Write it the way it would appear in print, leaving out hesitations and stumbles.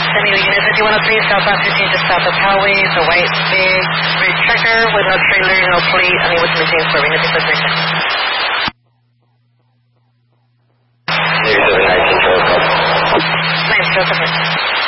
Sending the unit 5103 southbound 15 just south of Poway. It's a white big red trucker with no trailer, no plate, unable to maintain swerving. Nothing but mission. Negative 19 Control. 9 Control.